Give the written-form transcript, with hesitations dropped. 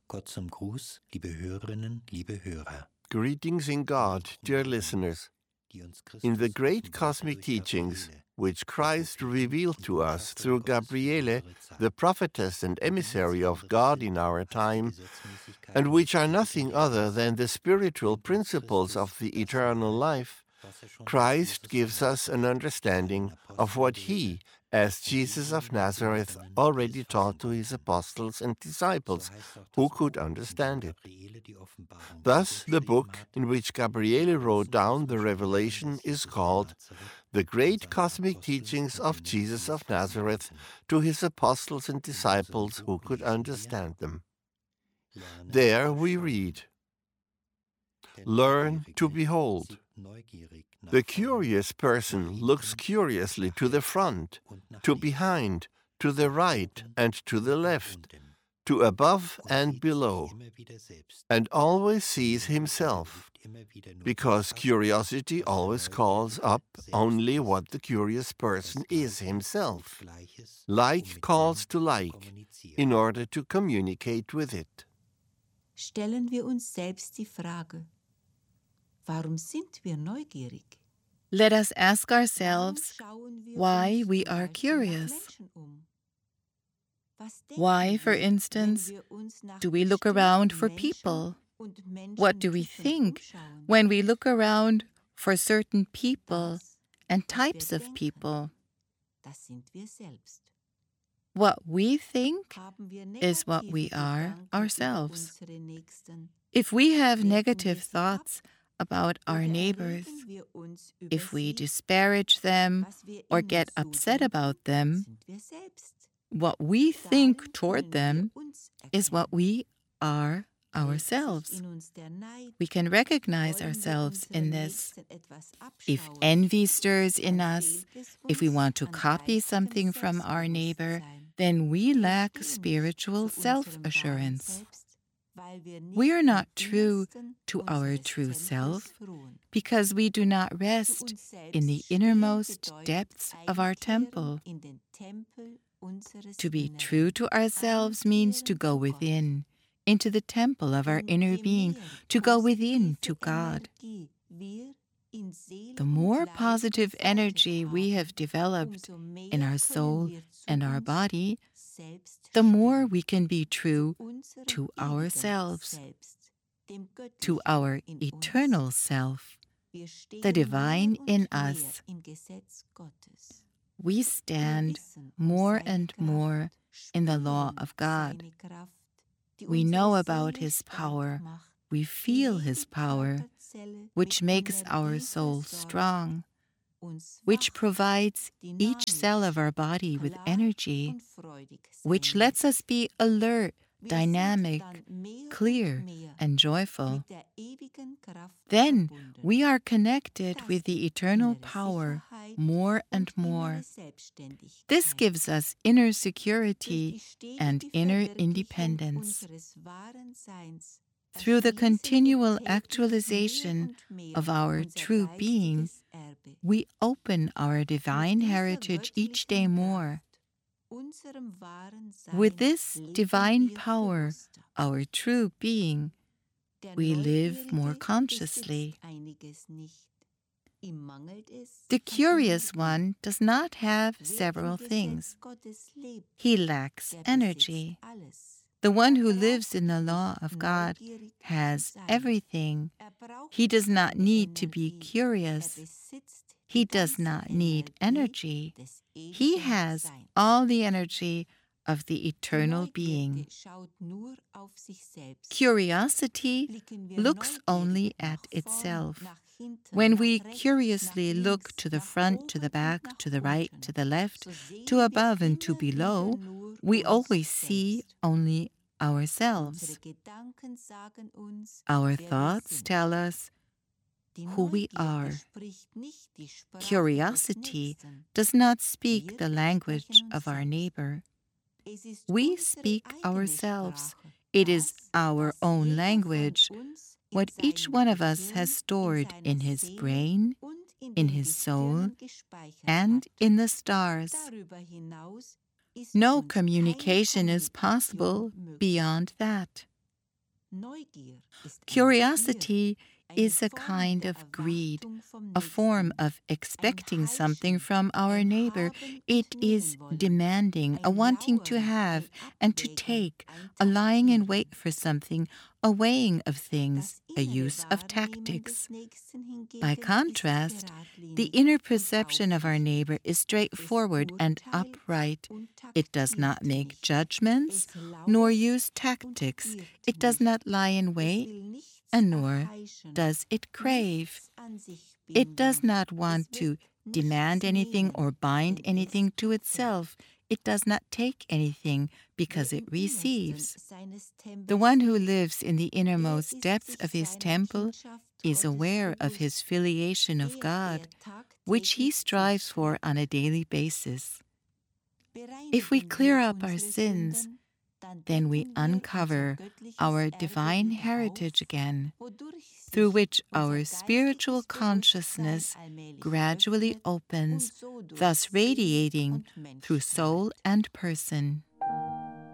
Gott zum Gruß, liebe Hörerinnen, liebe Hörer. Greetings in God, dear listeners. In the great cosmic teachings, which Christ revealed to us through Gabriele, the prophetess and emissary of God in our time, and which are nothing other than the spiritual principles of the eternal life, Christ gives us an understanding of what He, as Jesus of Nazareth, already taught to His apostles and disciples, who could understand it. Thus, the book in which Gabriele wrote down the revelation is called The Great Cosmic Teachings of Jesus of Nazareth to His apostles and disciples who could understand them. There we read, "Learn to behold. The curious person looks curiously to the front, to behind, to the right and to the left, to above and below, and always sees himself, because curiosity always calls up only what the curious person is himself. Like calls to like, in order to communicate with it." Stellen wir uns selbst die Frage, warum sind wir neugierig? Let us ask ourselves why we are curious. Why, for instance, do we look around for people? What do we think when we look around for certain people and types of people? What we think is what we are ourselves. If we have negative thoughts about our neighbors, if we disparage them or get upset about them, what we think toward them is what we are ourselves. We can recognize ourselves in this. If envy stirs in us, if we want to copy something from our neighbor, then we lack spiritual self-assurance. We are not true to our true self because we do not rest in the innermost depths of our temple. To be true to ourselves means to go within, into the temple of our inner being, to go within to God. The more positive energy we have developed in our soul and our body, the more we can be true to ourselves, to our eternal self, the divine in us. We stand more and more in the law of God. We know about His power. We feel His power, which makes our soul strong, which provides each cell of our body with energy, which lets us be alert, dynamic, clear, and joyful. Then we are connected with the eternal power more and more. This gives us inner security and inner independence. Through the continual actualization of our true being, we open our divine heritage each day more. With this divine power, our true being, we live more consciously. The curious one does not have several things. He lacks energy. The one who lives in the law of God has everything. He does not need to be curious. He does not need energy. He has all the energy of the eternal being. Curiosity looks only at itself. When we curiously look to the front, to the back, to the right, to the left, to above and to below, we always see only ourselves. Our thoughts tell us who we are. Curiosity does not speak the language of our neighbor. We speak ourselves. It is our own language, what each one of us has stored in his brain, in his soul, and in the stars. No communication is possible beyond that. Curiosity is a kind of greed, a form of expecting something from our neighbor. It is demanding, a wanting to have and to take, a lying in wait for something, a weighing of things, a use of tactics. By contrast, the inner perception of our neighbor is straightforward and upright. It does not make judgments, nor use tactics. It does not lie in wait, and nor does it crave. It does not want to demand anything or bind anything to itself. It does not take anything because it receives. The one who lives in the innermost depths of his temple is aware of his filiation of God, which he strives for on a daily basis. If we clear up our sins, then we uncover our divine heritage again, through which our spiritual consciousness gradually opens, thus radiating through soul and person.